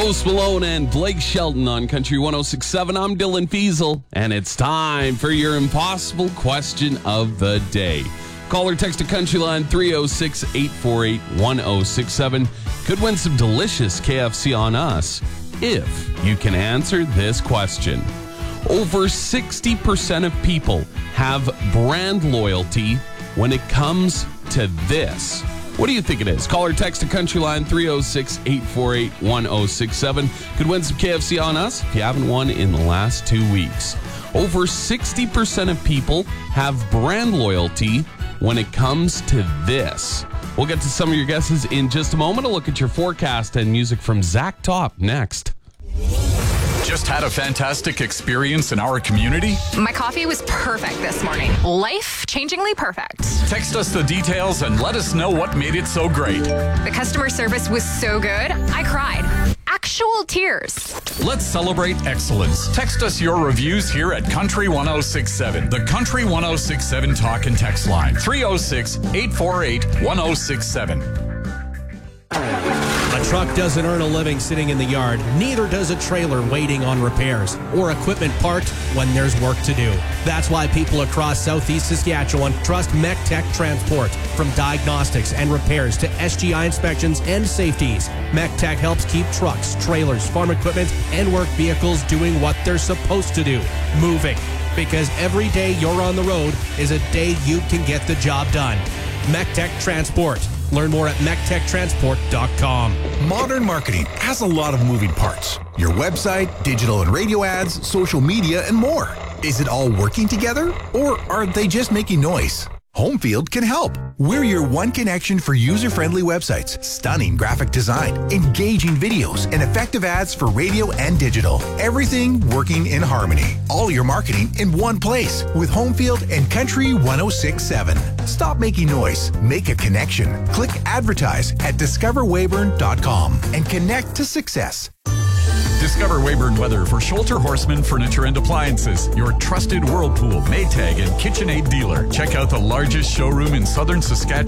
Post Malone and Blake Shelton on Country 106.7. I'm Dylan Fiesel, and it's time for your impossible question of the day. Call or text to Country Line 306-848-1067. Could win some delicious KFC on us if you can answer this question. Over 60% of people have brand loyalty when it comes to this. What do you think it is? Call or text to Country Line 306-848-1067. Could win some KFC on us if you haven't won in the last 2 weeks. Over 60% of people have brand loyalty when it comes to this. We'll get to some of your guesses in just a moment. A look at your forecast and music from Zach Top next. Just had a fantastic experience in our community? My coffee was perfect this morning. Life-changingly perfect. Text us the details and let us know what made it so great. The customer service was so good, I cried. Actual tears. Let's celebrate excellence. Text us your reviews here at Country 106.7. The Country 106.7 talk and text line. 306-848-1067. A truck doesn't earn a living sitting in the yard. Neither does a trailer waiting on repairs or equipment parked when there's work to do. That's why people across Southeast Saskatchewan trust MECTEC Transport. From diagnostics and repairs to SGI inspections and safeties, MECTEC helps keep trucks, trailers, farm equipment, and work vehicles doing what they're supposed to do, moving. Because every day you're on the road is a day you can get the job done. MECTEC Transport. Learn more at MECTECtransport.com. Modern marketing has a lot of moving parts. Your website, digital and radio ads, social media, and more. Is it all working together, or are they just making noise? Homefield can help. We're your one connection for user-friendly websites, stunning graphic design, engaging videos, and effective ads for radio and digital. Everything working in harmony. All your marketing in one place with Homefield and Country 106.7. Stop making noise. Make a connection. Click advertise at discoverweyburn.com and connect to success. Discover Weyburn Weather for Scholter Horseman Furniture and Appliances, your trusted Whirlpool, Maytag, and KitchenAid dealer. Check out the largest showroom in southern Saskatchewan